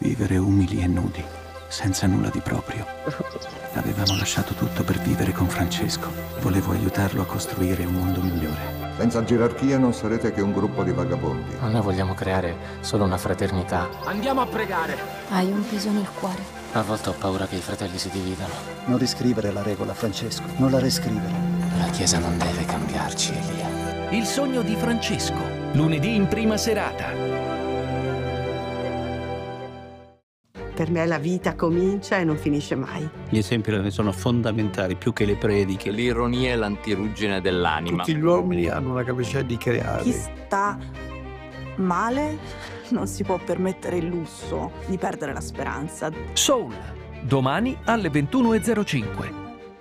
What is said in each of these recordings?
vivere umili e nudi, senza nulla di proprio. Avevamo lasciato tutto per vivere con Francesco. Volevo aiutarlo a costruire un mondo migliore. Senza gerarchia non sarete che un gruppo di vagabondi. Ma noi vogliamo creare solo una fraternità. Andiamo a pregare. Hai un peso nel cuore. A volte ho paura che i fratelli si dividano. Non riscrivere la regola, Francesco. Non la riscrivere. La Chiesa non deve cambiarci, Elia. Il sogno di Francesco, lunedì in prima serata. Per me la vita comincia e non finisce mai. Gli esempi sono fondamentali, più che le prediche. L'ironia è l'antiruggine dell'anima. Tutti gli uomini hanno la capacità di creare. Chi sta male non si può permettere il lusso di perdere la speranza. Soul, domani alle 21:05.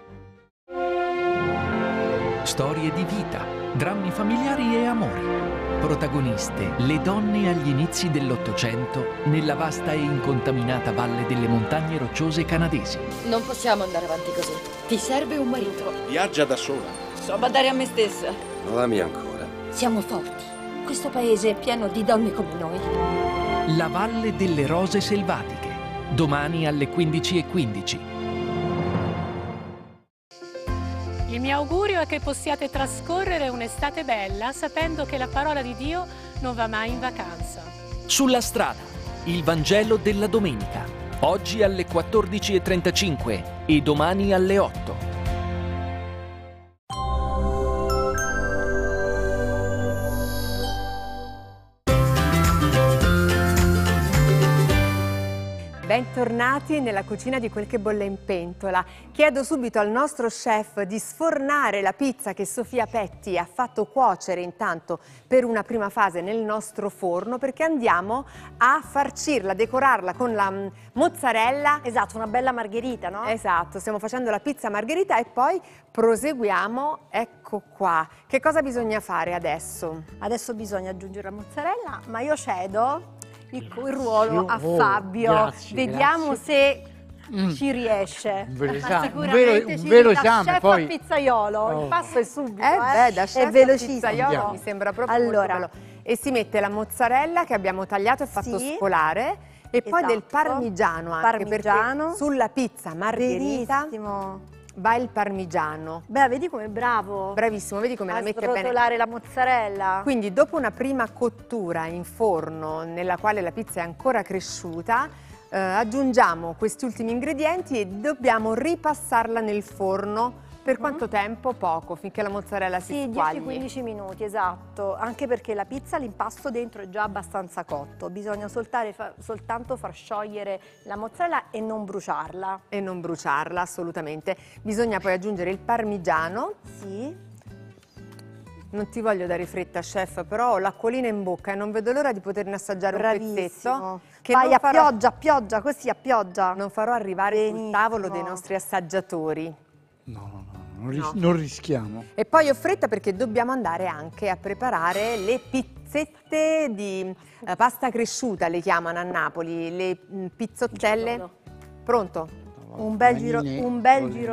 Storie di vita, drammi familiari e amori. Protagoniste, le donne agli inizi dell'Ottocento nella vasta e incontaminata valle delle montagne rocciose canadesi. Non possiamo andare avanti così. Ti serve un marito. Viaggia da sola. So badare a me stessa. Non ami ancora. Siamo forti. Questo paese è pieno di donne come noi. La valle delle rose selvatiche, domani alle 15:15. Il mio augurio è che possiate trascorrere un'estate bella sapendo che la parola di Dio non va mai in vacanza. Sulla strada, il Vangelo della domenica, oggi alle 14:35 e domani alle 8. Bentornati nella cucina di Quel che bolle in pentola. Chiedo subito al nostro chef di sfornare la pizza che Sofia Petti ha fatto cuocere intanto per una prima fase nel nostro forno, perché andiamo a farcirla, decorarla con la mozzarella. Esatto, una bella margherita, no? Esatto, stiamo facendo la pizza margherita e poi proseguiamo. Ecco qua. Che cosa bisogna fare adesso? Adesso bisogna aggiungere la mozzarella, ma io cedo il ruolo a Fabio. Grazie, vediamo grazie. se ci riesce. Un vero esame, chef poi. a pizzaiolo, il passo è subito. Beh, da chef è velocissimo. a pizzaiolo mi sembra proprio molto bello. E si mette la mozzarella che abbiamo tagliato e fatto spolare e poi del parmigiano anche, perché sulla pizza margherita benissimo. Va il parmigiano. Beh, vedi come è bravo. Bravissimo, vedi come la mette bene. A srotolare la mozzarella. Quindi dopo una prima cottura in forno nella quale la pizza è ancora cresciuta, aggiungiamo questi ultimi ingredienti e dobbiamo ripassarla nel forno. Per quanto tempo? Poco, finché la mozzarella si squagli. 10-15 minuti, esatto. Anche perché la pizza, l'impasto dentro è già abbastanza cotto. Bisogna soltanto far sciogliere la mozzarella e non bruciarla. E non bruciarla, assolutamente. Bisogna poi aggiungere il parmigiano. Sì. Non ti voglio dare fretta, chef, però ho l'acquolina in bocca e non vedo l'ora di poterne assaggiare un pezzetto. Che vai a pioggia, così a pioggia. Non farò arrivare sul tavolo dei nostri assaggiatori. Non rischiamo. E poi ho fretta perché dobbiamo andare anche a preparare le pizzette di pasta cresciuta, le chiamano a Napoli, le pizzottelle. Pronto? Un bel giro